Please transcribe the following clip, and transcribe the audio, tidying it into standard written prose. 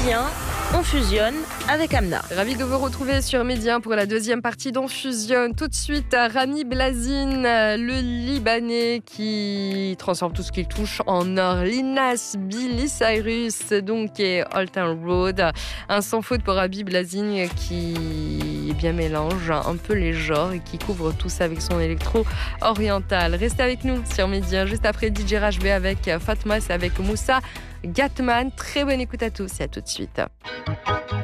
Midi 1, on fusionne avec Amna. Ravi de vous retrouver sur Midi 1 pour la deuxième partie d'On Fusionne. Tout de suite, Rami Blazine, le Libanais qui transforme tout ce qu'il touche en or. Linas, Billy Cyrus, donc, et Old Town Road. Un sans faute pour Rami Blazine qui mélange un peu les genres et qui couvre tout ça avec son électro oriental. Restez avec nous sur Midi 1, juste après DJ RHB avec Fatma, c'est avec Moussa Gatman. Très bonne écoute à tous et à tout de suite.